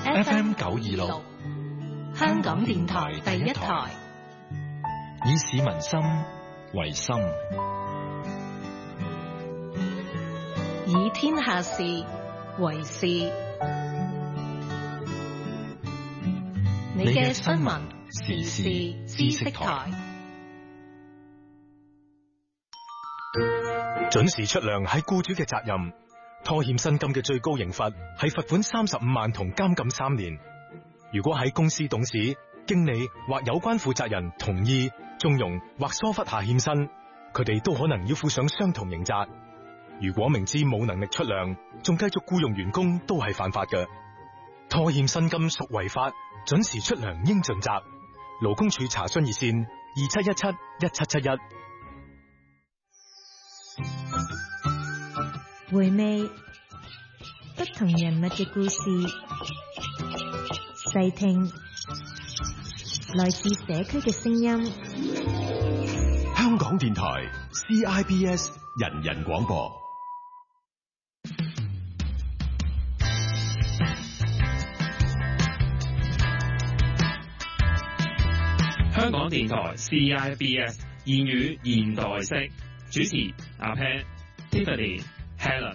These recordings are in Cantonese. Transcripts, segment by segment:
FM 926，香港電台第一台，以市民心為心，以天下事為事。你嘅新聞時事知識台， 準時出糧係僱主嘅責任。拖欠薪金嘅最高刑罰係罰款35萬同監禁3年。如果喺公司董事、經理或有關負責人同意、縱容或疏忽下欠薪，佢哋都可能要負上相同刑責。如果明知冇能力出糧，仲繼續僱傭員工，都係犯法嘅。拖欠薪金屬違法，準時出糧應盡責。勞工處查詢熱線27171771。 回味不同人物嘅故事，細聽來自社區嘅聲音。 香港電台 CIBS 人人廣播。 香港電台 CIBS 言語現代式，主持阿 Pan、Tiffany、Helen。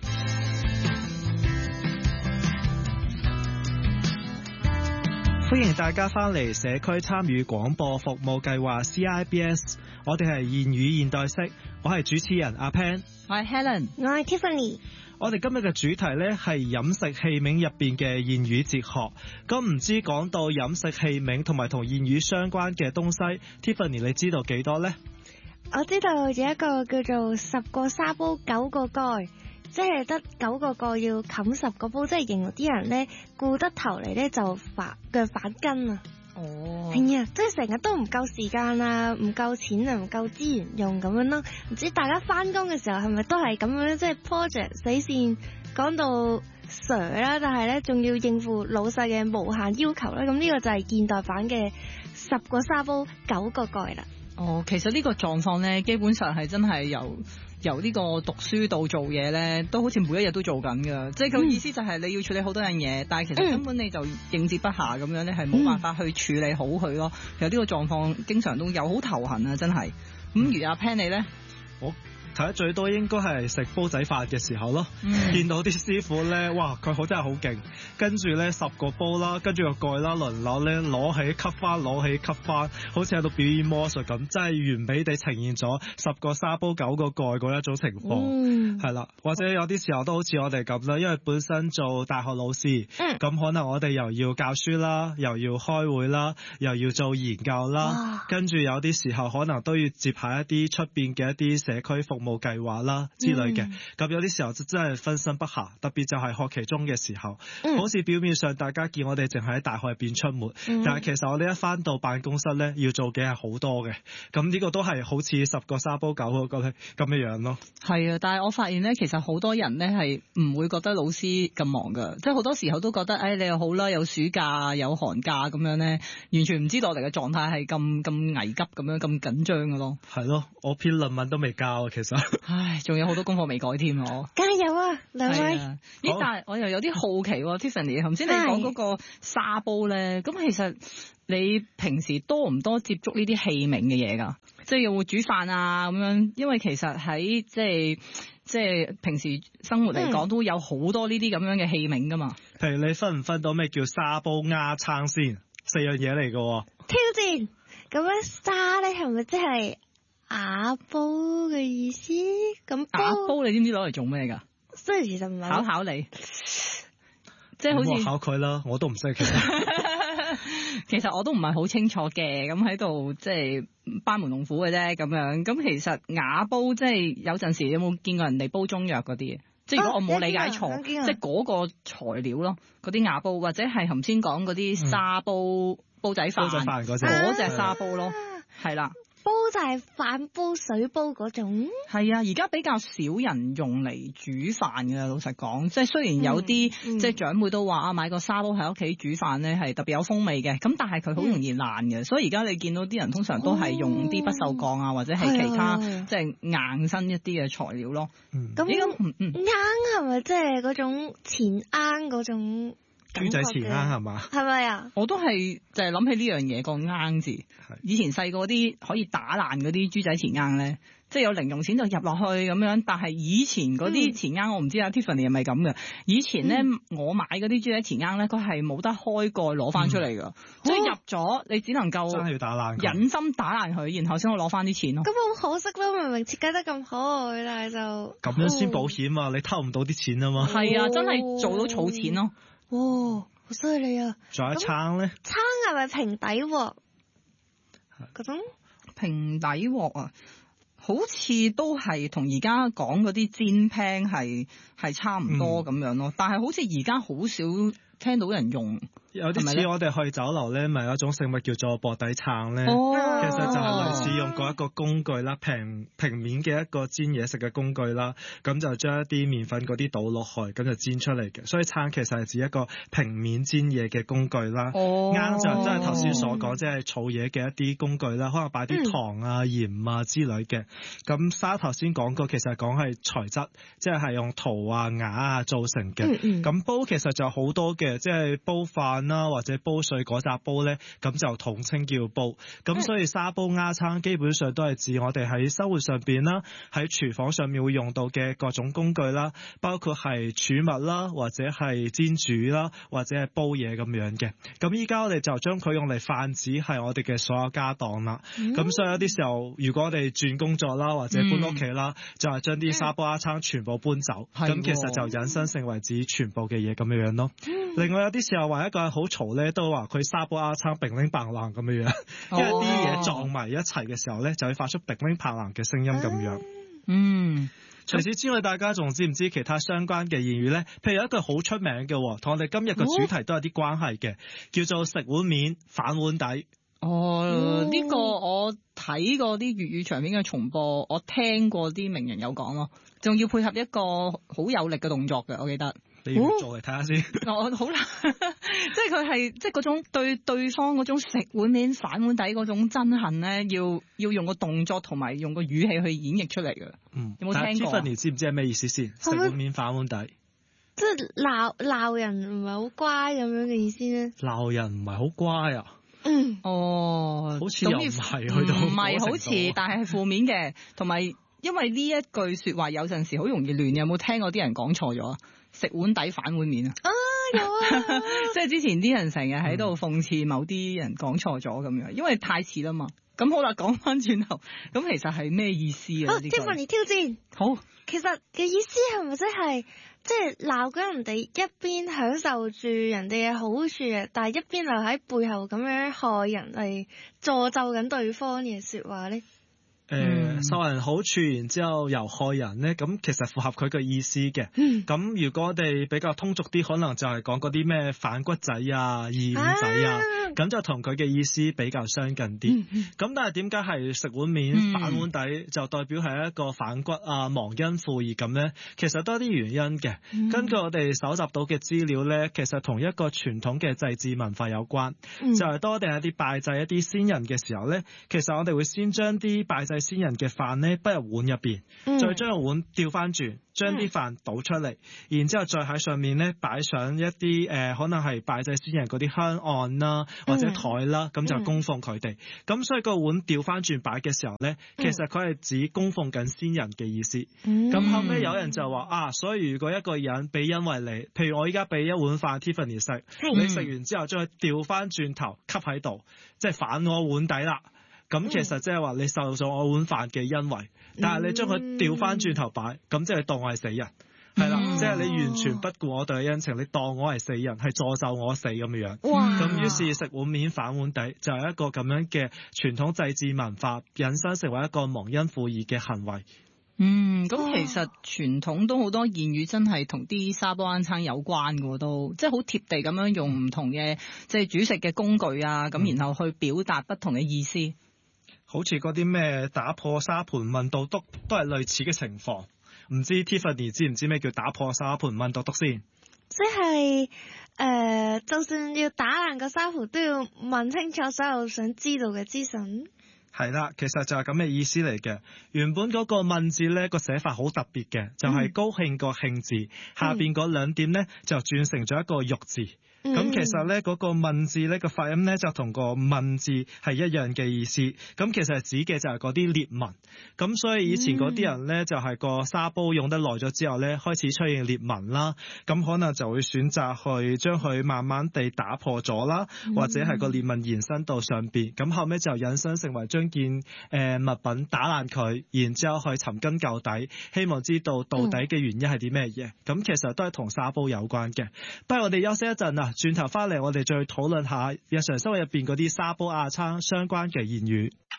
歡迎大家翻嚟社區參與廣播服務計劃 CIBS， 我哋係言語現代式，我係主持人阿 Pan， 我係 Helen， 我係 Tiffany。 我哋今日嘅主題呢係飲食器皿入邊嘅言語哲學。咁唔知講到飲食器皿同埋同言語相關嘅東西 ，Tiffany 你知道幾多呢？ 我知道有一個叫做10個沙煲9個蓋，即係得9個蓋要冚10個煲，即係形容啲人呢顧得頭嚟呢就腳反筋啊！哦，係啊，即係成日都唔夠時間啊，唔夠錢啊，唔夠資源用咁樣咯。唔知大家翻工嘅時候係咪都係咁樣？即係 project 死線講到 Sir 啦，但係呢仲要應付老細嘅無限要求咧。咁呢個就係現代版嘅10個沙煲9個蓋啦。 哦，其實呢個狀況咧，基本上係真係由呢個讀書到做嘢咧，都好似每一日都做緊噶。即係佢意思就係你要處理好多樣嘢，但係其實根本你就應接不暇咁樣咧，係冇辦法去處理好佢咯。其實呢個狀況經常都有，好頭痕啊，真係。咁如阿 Pan 你咧？ 我睇得最多應該係食煲仔飯嘅時候咯，見到啲師傅咧，哇，佢真係好勁，跟住咧10個煲啦，跟住個蓋啦，輪流咧攞起吸翻，攞起吸翻，好似喺度表演魔術咁，真係完美地呈現咗10個沙煲9個蓋嗰一種情況，係啦。或者有啲時候都好似我哋咁啦，因為本身做大學老師，咁可能我哋又要教書啦，又要開會啦，又要做研究啦，跟住有啲時候可能都要接下一啲出邊嘅一啲社區服務計劃啦之類嘅，咁有啲時候真係分身不暇，特別就係學期中嘅時候，好似表面上大家見我哋淨係喺大學入邊出沒，但係其實我哋一翻到辦公室咧，要做嘅係好多嘅，咁呢個都係好似10個沙煲9個咁嘅樣咯。係啊，但係我發現咧，其實好多人咧係唔會覺得老師咁忙噶，即係好多時候都覺得，你又好啦，有暑假有寒假咁樣咧，完全唔知道我哋嘅狀態係咁危急咁樣咁緊張嘅咯。 係咯，我篇論文都未交啊，其實。 唉，仲有好多功課未改添我。 加油啊，兩位！ 咦，但係我又有啲好奇，Tiffany，頭先你講嗰個沙煲咧，咁其實你平時多唔多接觸呢啲器皿嘅嘢㗎？即係又會煮飯啊咁樣，因為其實喺即係平時生活嚟講，都有好多呢啲咁樣嘅器皿㗎嘛。 譬如你分唔分到咩叫沙煲鴨撐先？4樣嘢嚟㗎。 挑戰咁樣沙咧，係咪即係瓦煲嘅意思？咁瓦煲你知唔知攞嚟做咩㗎？ 雖然其實唔係考你，即係好似我考佢啦，我都唔識其實。 其實我都唔係好清楚嘅，咁喺度即係班門弄斧嘅啫咁樣。咁其實瓦煲即係有陣時有冇見過人哋煲中藥嗰啲？即係如果我冇理解錯，即係嗰個材料咯，嗰啲瓦煲或者係頭先講嗰啲沙煲煲仔飯嗰隻沙煲咯，係啦。 煲就係飯煲、水煲嗰種。 係啊，而家比較少人用嚟煮飯嘅，老實講，即係雖然有啲即係長輩都話買個沙煲喺屋企煮飯咧係特別有風味嘅，咁但係佢好容易爛嘅，所以而家你見到啲人通常都係用啲不鏽鋼啊，或者係其他即係硬身一啲嘅材料咯。 咁罌係咪即係嗰種前罌嗰種？ 豬仔錢罌係嘛？ 係咪啊？ 我都係就係諗起呢樣嘢個罌字。以前細個啲可以打爛嗰啲豬仔錢罌咧，即係有零用錢就入落去咁樣。但係以前嗰啲錢罌我唔知阿 Tiffany 係咪咁嘅。以前咧我買嗰啲豬仔錢罌咧，佢係冇得開蓋攞翻出嚟㗎。即係入咗你只能夠真係要打爛， 忍心打爛佢，然後先可以攞翻啲錢咯。 咁好可惜咯，明明設計得咁可愛，但係就咁樣先保險啊！你偷唔到啲錢啊嘛。 係啊，真係做到儲錢咯。 哇，好犀利啊！ 仲有一罌咧？ 罌係咪平底鑊？嗰種平底鑊啊，好似都係同而家講嗰啲煎 pan 係差唔多咁樣咯。但係好似而家好少聽到人用。 有啲似我哋去酒樓咧，咪有一種食物叫做薄底罌咧，其實就係類似用過一個工具啦，平面嘅一個煎嘢食嘅工具啦，咁就將一啲麵粉嗰啲倒落去，咁就煎出嚟嘅。所以罌其實係指一個平面煎嘢嘅工具啦。罌就真係頭先所講，即係儲嘢嘅一啲工具啦，可能擺啲糖啊、鹽啊之類嘅。咁沙頭先講過，其實講係材質，即係用陶啊、瓦啊做成嘅。咁煲其實就好多嘅，即係煲飯啦，或者煲水嗰扎煲咧，咁就統稱叫煲。咁所以沙煲罌罉基本上都係指我哋喺生活上邊啦，喺廚房上面會用到嘅各種工具啦，包括係儲物啦，或者係煎煮啦，或者係煲嘢咁樣嘅。咁依家我哋就將佢用嚟泛指係我哋嘅所有家當啦。咁所以有啲時候，如果我哋轉工作啦，或者搬屋企啦，就係將啲沙煲罌罉全部搬走。咁其實就引申成為指全部嘅嘢咁樣咯。另外有啲時候話一個好嘈咧，都話佢沙煲罌罉乒鈴嘭啷咁樣，因為啲嘢撞埋一齊嘅時候咧，就會發出乒鈴嘭啷嘅聲音咁樣。除此之外，大家仲知唔知其他相關嘅言語咧？譬如有一句好出名嘅，同我哋今日嘅主題都有啲關係嘅，叫做食碗面反碗底。 呢個我睇過啲粵語長片嘅重播，我聽過啲名人有講咯，仲要配合一個好有力嘅動作嘅，我記得。 你要做嚟睇下先。 我好難，即係佢係即係嗰種對對方嗰種食碗面反碗底嗰種憎恨咧，要用個動作同埋用個語氣去演繹出嚟嘅。有冇聽過 ？Tiffany 知唔知係咩意思先？食碗面反碗底， 即係鬧人唔係好乖咁樣嘅意思咧？ 鬧人唔係好乖啊？好似又唔係去到， 唔係好似，但係負面嘅，同埋因為呢一句説話有陣時好容易亂。有冇聽過啲人講錯咗？食碗底反碗面啊！ 有啊， 即係之前啲人成日喺度諷刺某啲人講錯咗咁樣，因為太似啦嘛。咁好啦，講翻轉頭，咁其實係咩意思啊 ？Tiffany 挑戰， 好， 其實嘅意思係咪即係鬧緊人哋一邊享受住人哋嘅好處，但係一邊又喺背後咁樣害人嚟詛咒緊對方嘅説話咧？ 受人好處，然之後又害人咧，咁其實符合佢嘅意思嘅。咁如果我哋比較通俗啲，可能就係講嗰啲咩反骨仔啊、義五仔啊，咁就同佢嘅意思比較相近啲。咁但係點解係食碗面反碗底，就代表係一個反骨啊、忘恩負義咁咧？其實都有啲原因嘅。根據我哋搜集到嘅資料咧，其實同一個傳統嘅祭祀文化有關。就係多定一啲拜祭一啲先人嘅時候咧，其實我哋會先將啲拜祭先人嘅飯咧，不入碗入邊，再將個碗調翻轉，將啲飯倒出嚟，然之後再喺上面咧擺上一啲可能係拜祭先人嗰啲香案啦，或者台啦，咁就供奉佢哋。咁所以個碗調翻轉擺嘅時候咧，其實佢係指供奉緊先人嘅意思。咁後尾有人就話所以如果一個人俾恩惠你，譬如我依家俾一碗飯 Tiffany 食，你食完之後將佢調翻轉頭吸喺度，即係反我碗底啦。咁其實即係話你受咗我碗飯嘅恩惠，但係你將佢調翻轉頭擺，咁即係當我係死人，係啦，即係你完全不顧我對嘅恩情，你當我係死人，係詛咒我死咁樣。咁於是食碗面反碗底就係一個咁樣嘅傳統祭祀文化，引申成為一個忘恩負義嘅行為。 咁其實傳統都好多言語真係同啲沙煲罌罉有關嘅，都即係好貼地咁樣用唔同嘅即係煮食嘅工具啊，咁然後去表達不同嘅意思。 好似嗰啲咩打破沙盤問到篤都係類似嘅情況。唔知 Tiffany 知唔知咩叫打破沙盤問到篤先？ 即係就算要打爛個沙盤，都要問清楚所有想知道嘅資訊。 係啦，其實就係咁嘅意思嚟嘅。原本嗰個問字咧個寫法好特別嘅，就係高興個興字下邊嗰兩點咧就轉成咗一個玉字。咁其實咧嗰個問字咧個發音咧就同個問字係一樣嘅意思。咁其實指嘅就係嗰啲裂紋。咁所以以前嗰啲人咧就係個沙煲用得耐咗之後咧開始出現裂紋啦。咁可能就會選擇去將佢慢慢地打破咗啦，或者係個裂紋延伸到上邊。咁後尾就引申成為將件物品打爛佢，然之後去尋根究底，希望知道到底嘅原因係啲咩嘢。咁其實都係同沙煲有關嘅。不如我哋休息一陣啊！轉頭翻嚟，我哋再討論下日常生活入邊嗰啲沙煲亞餐相關嘅言語。